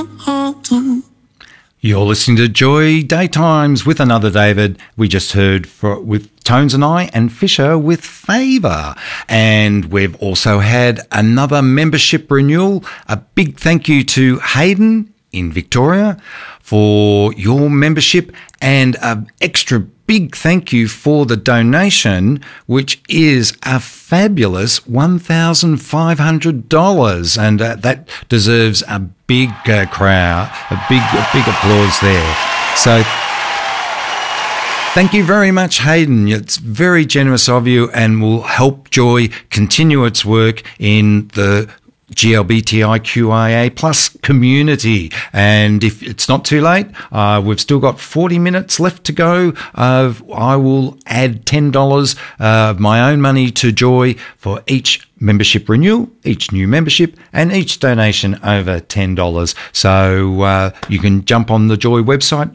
You're listening to Joy Daytimes with another David. We just heard with Tones and I and Fisher with Favour. And we've also had another membership renewal. A big thank you to Hayden in Victoria for your membership, and an extra big thank you for the donation, which is a fabulous $1,500, and that deserves a big crowd, a big applause there. So thank you very much, Hayden. It's very generous of you and will help Joy continue its work in the GLBTIQIA plus community. And if it's not too late, we've still got 40 minutes left to go. I will add $10 of my own money to Joy for each membership renewal, each new membership, and each donation over $10. So you can jump on the Joy website,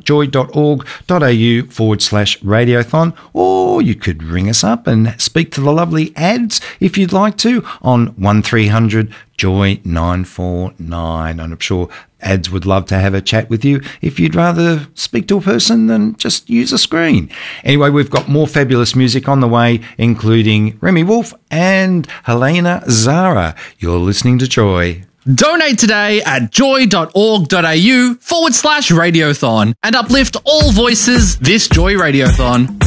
joy.org.au/radiothon, or you could ring us up and speak to the lovely ads if you'd like to on 1300 Joy 949. And I'm sure ads would love to have a chat with you if you'd rather speak to a person than just use a screen. Anyway, we've got more fabulous music on the way, including Remy Wolf and Helena Zara. You're listening to Joy. Donate today at joy.org.au/radiothon and uplift all voices this Joy Radiothon.